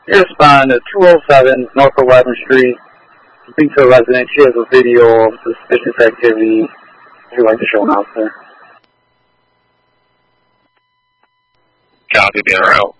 You respond to 207 North 11th Street. Speak to a resident. She has a video of suspicious activity. Would you like to show an officer? Copy, being around.